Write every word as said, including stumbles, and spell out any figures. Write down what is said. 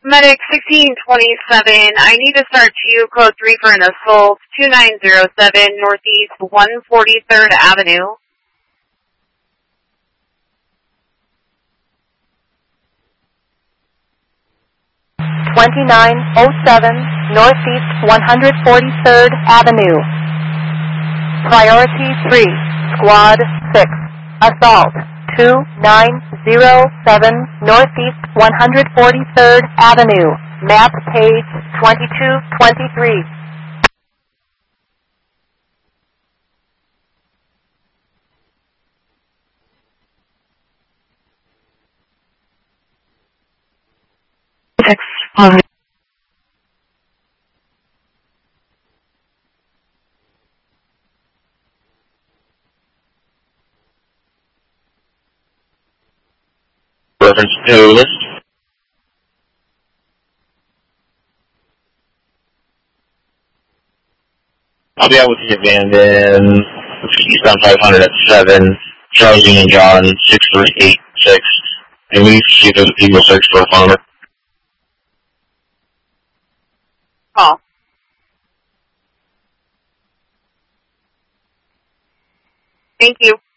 Medic sixteen twenty-seven, I need to start to you, code three for an assault, two nine zero seven Northeast one forty-third Avenue. twenty-nine oh seven Northeast one forty-third Avenue. Priority three, Squad six, Assault two nine zero seven Northeast one forty-third Avenue, map page twenty-two twenty-three. Six, um, Reference to list. I'll be out with the abandoned eastbound five hundred at seven, Charles Union John six three eight six, and we need to see if there's a people search for a farmer. call. Thank you.